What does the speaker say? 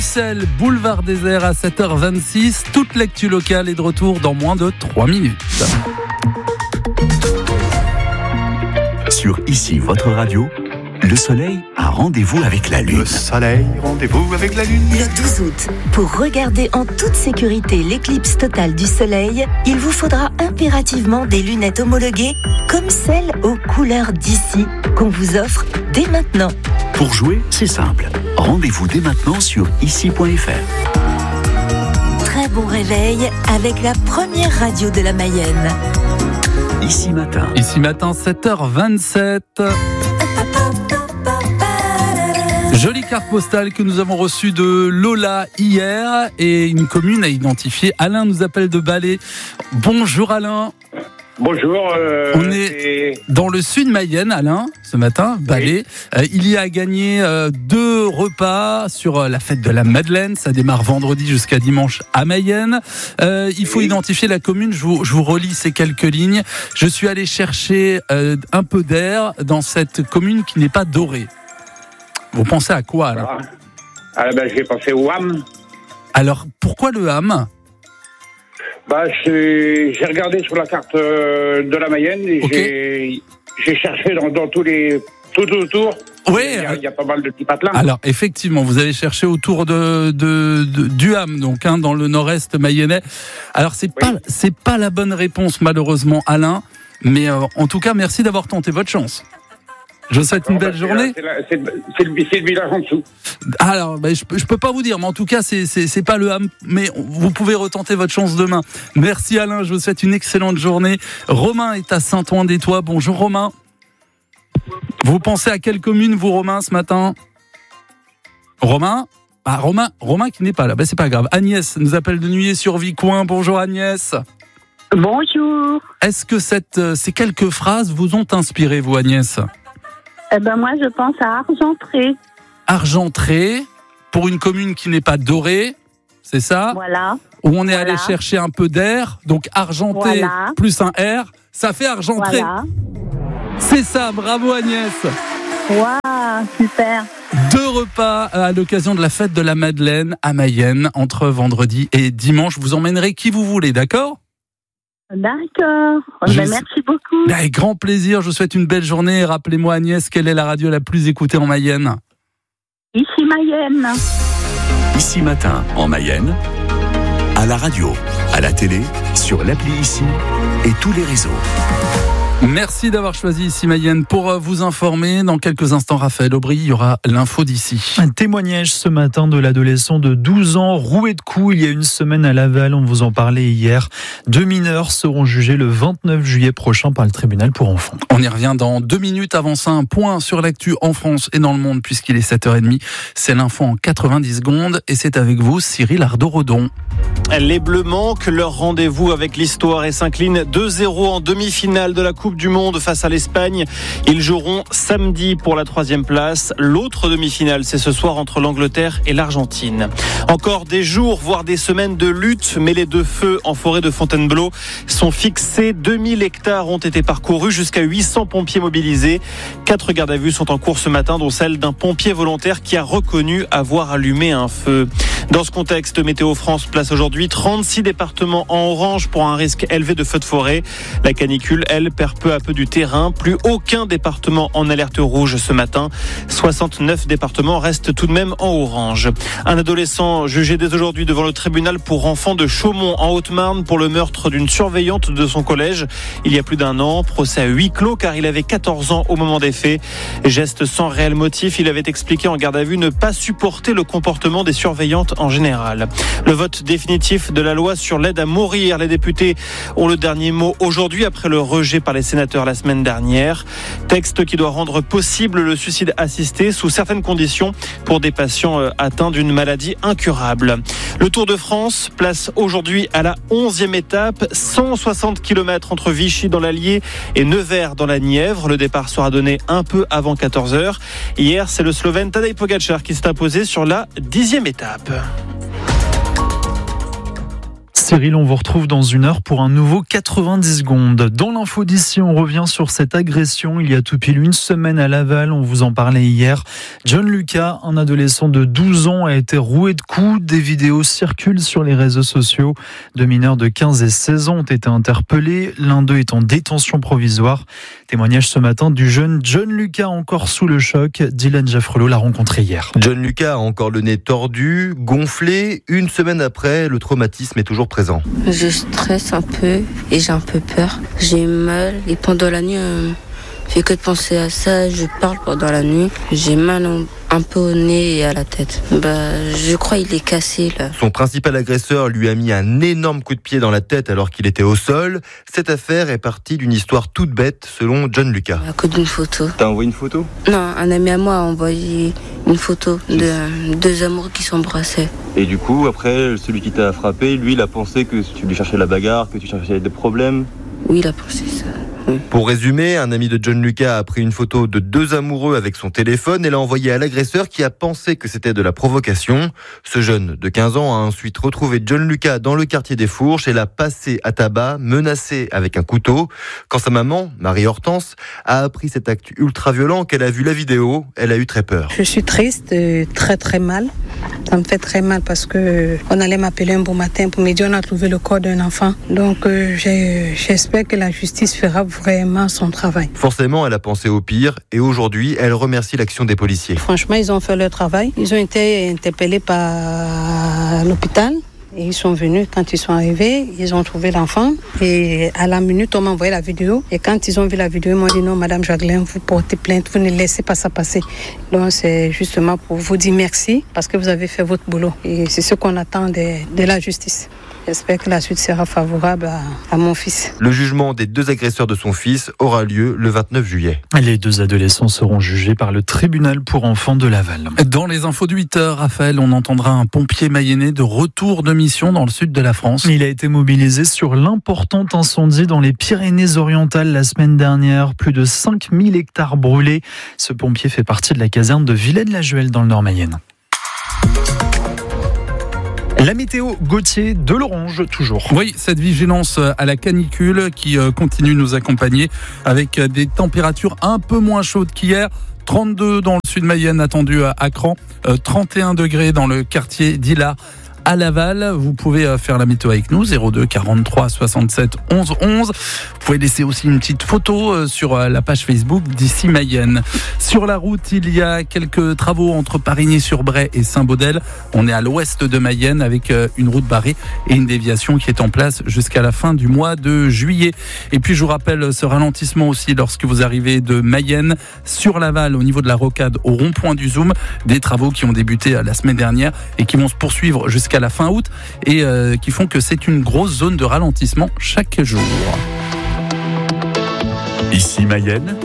Bruxelles, boulevard désert à 7h26. Toute l'actu locale est de retour dans moins de 3 minutes. Sur Ici, votre radio, le soleil a rendez-vous avec la lune. Le soleil, rendez-vous avec la lune. Le 12 août, pour regarder en toute sécurité l'éclipse totale du soleil, il vous faudra impérativement des lunettes homologuées comme celles aux couleurs d'ici qu'on vous offre dès maintenant. Pour jouer, c'est simple. Rendez-vous dès maintenant sur ici.fr. Très bon réveil avec la première radio de la Mayenne. Ici matin. Ici matin, 7h27. Jolie carte postale que nous avons reçue de Lola hier et une commune à identifier. Alain nous appelle de Ballet. Bonjour Alain. Bonjour. On est dans le sud Mayenne, Alain, ce matin, Ballet. Oui. Il y a gagné 2 repas sur la fête de la Madeleine. Ça démarre vendredi jusqu'à dimanche à Mayenne. Il faut identifier la commune. Je vous relis ces quelques lignes. Je suis allé chercher un peu d'air dans cette commune qui n'est pas dorée. Vous pensez à quoi, Alain ? J'ai pensé au Ham. Alors, pourquoi le Ham ? J'ai regardé sur la carte de la Mayenne et okay. j'ai cherché dans tout autour. Oui. Il y a pas mal de petits patelins. Alors effectivement, vous avez cherché autour du Ham, donc dans le nord-est mayennais. Alors c'est pas la bonne réponse malheureusement, Alain. Mais en tout cas, merci d'avoir tenté votre chance. Je vous souhaite une belle journée. C'est le village en dessous. Alors, je peux pas vous dire, mais en tout cas, c'est pas le Ham, mais vous pouvez retenter votre chance demain. Merci Alain, je vous souhaite une excellente journée. Romain est à Saint-Ouen-des-Tois. Bonjour Romain. Vous pensez à quelle commune, vous Romain, ce matin ? Romain ? Romain qui n'est pas là. C'est pas grave. Agnès nous appelle de Nuillé-sur-Vicoin. Bonjour Agnès. Bonjour. Est-ce que ces quelques phrases vous ont inspiré, vous Agnès ? Moi, je pense à Argentré. Argentré, pour une commune qui n'est pas dorée, c'est ça ? Voilà. Où on est allé chercher un peu d'air, donc argenté plus un R, ça fait Argentré. Voilà. C'est ça, bravo Agnès. Waouh, super. 2 repas à l'occasion de la fête de la Madeleine à Mayenne, entre vendredi et dimanche. Vous emmènerez qui vous voulez, d'accord ? D'accord. Merci beaucoup. Avec grand plaisir. Je vous souhaite une belle journée. Et rappelez-moi, Agnès, quelle est la radio la plus écoutée en Mayenne ? Ici Mayenne. Ici matin en Mayenne, à la radio, à la télé, sur l'appli Ici et tous les réseaux. Merci d'avoir choisi Ici Mayenne pour vous informer. Dans quelques instants, Raphaël Aubry, il y aura l'info d'ici. Un témoignage ce matin de l'adolescent de 12 ans, roué de coups il y a une semaine à Laval. On vous en parlait hier. 2 mineurs seront jugés le 29 juillet prochain par le tribunal pour enfants. On y revient dans 2 minutes. Avant ça, un point sur l'actu en France et dans le monde puisqu'il est 7h30. C'est l'info en 90 secondes et c'est avec vous, Cyril Ardo-Rodon. Les Bleus manquent leur rendez-vous avec l'histoire et s'inclinent 2-0 en demi-finale de la Coupe du Monde face à l'Espagne. Ils joueront samedi pour la 3e place. L'autre demi-finale, c'est ce soir entre l'Angleterre et l'Argentine. Encore des jours, voire des semaines de lutte, mais les 2 feux en forêt de Fontainebleau sont fixés. 2000 hectares ont été parcourus, jusqu'à 800 pompiers mobilisés. 4 gardes à vue sont en cours ce matin, dont celle d'un pompier volontaire qui a reconnu avoir allumé un feu. Dans ce contexte, Météo France place aujourd'hui 36 départements en orange pour un risque élevé de feux de forêt. La canicule, elle, perd peu à peu du terrain. Plus aucun département en alerte rouge ce matin. 69 départements restent tout de même en orange. Un adolescent jugé dès aujourd'hui devant le tribunal pour enfants de Chaumont en Haute-Marne pour le meurtre d'une surveillante de son collège il y a plus d'1 an. Procès à huis clos car il avait 14 ans au moment des faits. Geste sans réel motif, il avait expliqué en garde à vue ne pas supporter le comportement des surveillantes en général. Le vote définitif de la loi sur l'aide à mourir. Les députés ont le dernier mot aujourd'hui après le rejet par les sénateurs la semaine dernière. Texte qui doit rendre possible le suicide assisté sous certaines conditions pour des patients atteints d'une maladie incurable. Le Tour de France place aujourd'hui à la 11e étape, 160 km entre Vichy dans l'Allier et Nevers dans la Nièvre. Le départ sera donné un peu avant 14h. Hier, c'est le Slovène Tadej Pogačar qui s'est imposé sur la 10e étape. Cyril, on vous retrouve dans une heure pour un nouveau 90 secondes. Dans l'info d'ici, on revient sur cette agression il y a tout pile une semaine à Laval. On vous en parlait hier. John Lucas, un adolescent de 12 ans, a été roué de coups. Des vidéos circulent sur les réseaux sociaux. Deux mineurs de 15 et 16 ans ont été interpellés. L'un d'eux est en détention provisoire. Témoignage ce matin du jeune John Lucas, encore sous le choc. Dylan Jaffrelot l'a rencontré hier. John Lucas a encore le nez tordu, gonflé. Une semaine après, le traumatisme est toujours présent. Je stresse un peu et j'ai un peu peur. J'ai mal et pendant la nuit, je fais que de penser à ça. Je parle pendant la nuit. J'ai mal un peu au nez et à la tête. Je crois qu'il est cassé là. Son principal agresseur lui a mis un énorme coup de pied dans la tête alors qu'il était au sol. Cette affaire est partie d'une histoire toute bête selon John Lucas. À cause d'une photo. T'as envoyé une photo ? Non, un ami à moi a envoyé une photo de deux amoureux qui s'embrassaient. Et du coup, après, celui qui t'a frappé, lui, il a pensé que tu lui cherchais la bagarre, que tu cherchais des problèmes. Oui, il a pensé ça. Oui. Pour résumer, un ami de John Lucas a pris une photo de deux amoureux avec son téléphone et l'a envoyé à l'agresseur qui a pensé que c'était de la provocation. Ce jeune de 15 ans a ensuite retrouvé John Lucas dans le quartier des Fourches et l'a passé à tabac, menacé avec un couteau. Quand sa maman, Marie-Hortense, a appris cet acte ultra violent, qu'elle a vu la vidéo, elle a eu très peur. Je suis triste, très très mal. Ça me fait très mal parce que on allait m'appeler un beau matin pour me dire on a trouvé le corps d'un enfant. Donc j'espère que la justice fera vraiment son travail. Forcément, elle a pensé au pire et aujourd'hui, elle remercie l'action des policiers. Franchement, ils ont fait leur travail. Ils ont été interpellés par l'hôpital. Et ils sont venus, quand ils sont arrivés, ils ont trouvé l'enfant. Et à la minute, on m'a envoyé la vidéo. Et quand ils ont vu la vidéo, ils m'ont dit non, Madame Jacqueline, vous portez plainte, vous ne laissez pas ça passer. Donc c'est justement pour vous dire merci, parce que vous avez fait votre boulot. Et c'est ce qu'on attend de la justice. J'espère que la suite sera favorable à mon fils. Le jugement des deux agresseurs de son fils aura lieu le 29 juillet. Les deux adolescents seront jugés par le tribunal pour enfants de Laval. Dans les infos de 8h, Raphaël, on entendra un pompier mayennais de retour de mission dans le sud de la France. Il a été mobilisé sur l'important incendie dans les Pyrénées-Orientales la semaine dernière. Plus de 5000 hectares brûlés. Ce pompier fait partie de la caserne de Villaine-la-Juhel dans le Nord-Mayenne. La météo, Gauthier, de l'orange, toujours. Oui, cette vigilance à la canicule qui continue de nous accompagner avec des températures un peu moins chaudes qu'hier. 32 dans le sud Mayenne attendu à Cran, 31 degrés dans le quartier d'Illard à Laval. Vous pouvez faire la météo avec nous, 02 43 67 11 11. Vous pouvez laisser aussi une petite photo sur la page Facebook d'ici Mayenne. Sur la route, il y a quelques travaux entre Parigny-sur-Bray et Saint-Baudel. On est à l'ouest de Mayenne avec une route barrée et une déviation qui est en place jusqu'à la fin du mois de juillet. Et puis je vous rappelle ce ralentissement aussi lorsque vous arrivez de Mayenne sur Laval au niveau de la rocade au rond-point du Zoom. Des travaux qui ont débuté la semaine dernière et qui vont se poursuivre jusqu'à la fin août et qui font que c'est une grosse zone de ralentissement chaque jour. Ici Mayenne.